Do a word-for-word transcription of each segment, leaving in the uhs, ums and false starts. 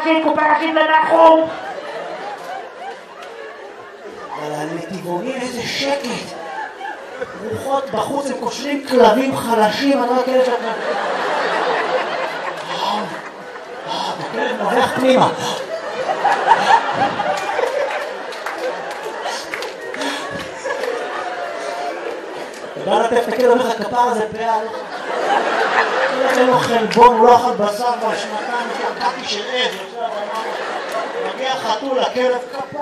ראשית, קופה ראשית לנחום. אבל הנתיבונים איזה שקט. רוחות בחוץ הם קושרים כלבים חלשים, אני לא כאלה שאתה... הכלב נובח פנימה. אתה בא לטף את הכלב, אומר לך כפר הזה פאה, אין לו חלבון, הוא לא אכל בשר בשנתיים, שקעתי של עז, מגיע חתול, הכלב כפר.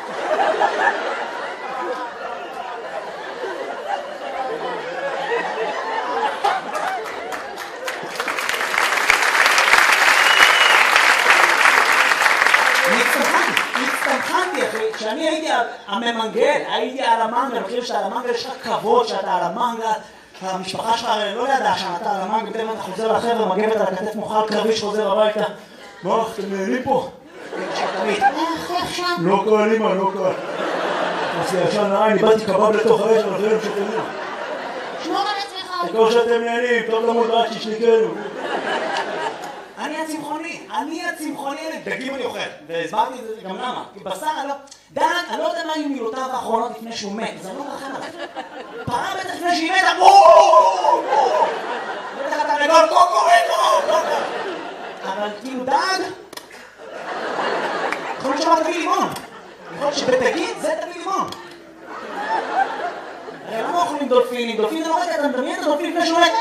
כשאני הייתי הממנגל, הייתי על המנגל, אני חושב שאתה על המנגל יש לך כבוד שאתה על המנגל, המשפחה שלך לא ידעה שאתה על המנגל, פתאום אתה חוזר לחבר'ה, מגבת על הכתף מוכל קרבי שחוזר הביתה. מה, אתם נהנים פה? לא קל, אמא, לא קל. עשי ישן נעי, אני באתי קבב לתוך האש, אבל חייבים שתהנים. שמור על עצמך. תקור שאתם נהנים, טוב למות רק שישניקנו. אני הצמחוני, אני הצמחוני, דגים אני אוכל, והסברתי את זה גם למה, כי בשר אני לא, דן, אני לא יודע מה היו מילותיו האחרונות לפני שהוא מת, זה לא רחם עליו. פעם בטח לפני שהיא מתה, בואו! בטח אתה רגול, קוקורינו! אבל כאילו דג, יכול להיות שמה תביא לימון, יכול להיות שבתגיד זה תביא לימון. הרי למה אוכלים דולפינים? דולפינים, לא רגע, אתה מדמיין את הדולפין לפני שהוא מת?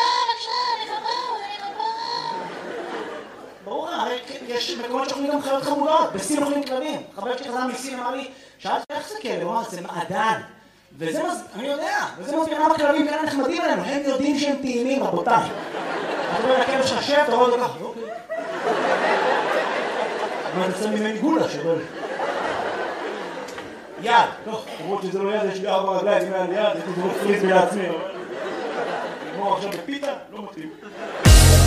ברור, הרי יש מקומות שאוכלים גם חיות חמודות, בסין אוכלים כלבים. חבר שלי חזר מסין אמר לי, שאלתי איך זה כלב? הוא אמר, זה מעדן. וזה, אני יודע, וזה מסביר למה כלבים כאלה נחמדים עלינו, הם יודעים שהם טעימים, רבותיי. אתה אומר לכלב ששב, אתה רואה את זה ככה, אוקיי. מה, אתה שם ממני גולה שבל. יד, טוב, למרות שזה לא יד, יש לי ארבע רגליים, אם היה לי יד, הייתי דורך פריז לעצמי, אבל... כמו עכשיו בפיתה, לא מתאים.